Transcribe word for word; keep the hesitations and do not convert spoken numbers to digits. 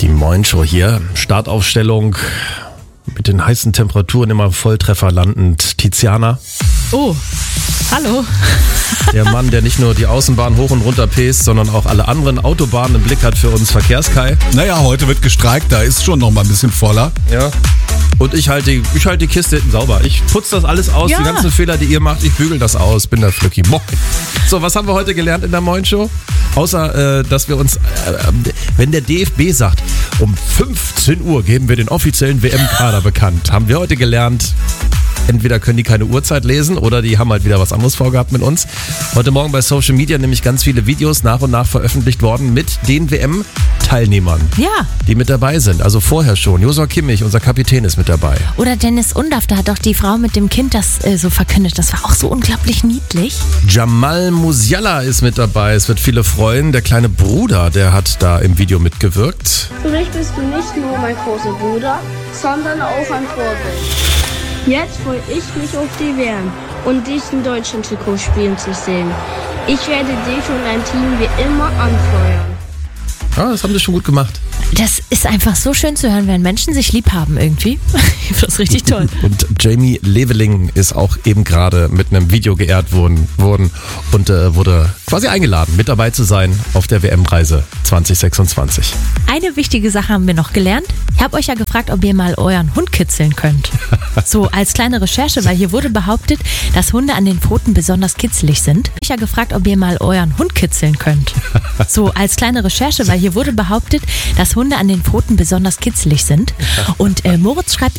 Die Moin-Show hier. Startaufstellung mit den heißen Temperaturen immer Volltreffer landend. Tiziana. Oh, hallo. Der Mann, der nicht nur die Außenbahn hoch und runter pest, sondern auch alle anderen Autobahnen im Blick hat für uns, Verkehrskai. Naja, heute wird gestreikt, da ist schon noch mal ein bisschen voller. Ja. Und ich halte die, ich halte die Kiste hinten sauber. Ich putze das alles aus, Ja. die ganzen Fehler, die ihr macht, ich bügel das aus. Bin der Flücki. Moin. So, was haben wir heute gelernt in der Moin-Show? Außer, äh, dass wir uns, äh, wenn der D F B sagt, um fünfzehn Uhr geben wir den offiziellen W M-Kader bekannt, haben wir heute gelernt, entweder können die keine Uhrzeit lesen oder die haben halt wieder was anderes vorgehabt mit uns. Heute Morgen bei Social Media nämlich ganz viele Videos nach und nach veröffentlicht worden mit den W M-Teilnehmern, Ja, die mit dabei sind. Also vorher schon. Joshua Kimmich, unser Kapitän, ist mit dabei. oder Dennis Undaff, da hat doch die Frau mit dem Kind das äh, so verkündet. Das war auch so unglaublich niedlich. Jamal Musiala ist mit dabei. Es wird viele freuen. Der kleine Bruder, der hat da im Video mitgewirkt. Für mich bist du nicht nur mein großer Bruder, sondern auch ein Vorbild. Jetzt freue ich mich auf die W M und dich in deutschen Trikot spielen zu sehen. Ich werde dich und dein Team wie immer anfeuern. Ja, das haben sie schon gut gemacht. Das ist einfach so schön zu hören, wenn Menschen sich lieb haben irgendwie. Ich finde das richtig toll. Und Jamie Leveling ist auch eben gerade mit einem Video geehrt worden, worden und äh, wurde quasi eingeladen, mit dabei zu sein auf der W M-Reise zwanzig sechsundzwanzig. Eine wichtige Sache haben wir noch gelernt. Ich habe euch ja gefragt, ob ihr mal euren Hund kitzeln könnt. So als kleine Recherche, weil hier wurde behauptet, dass Hunde an den Pfoten besonders kitzelig sind. Ich habe ja gefragt, ob ihr mal euren Hund kitzeln könnt. So als kleine Recherche, weil hier wurde behauptet, dass Hunde an den Pfoten besonders kitzelig sind. Und äh, Moritz schreibt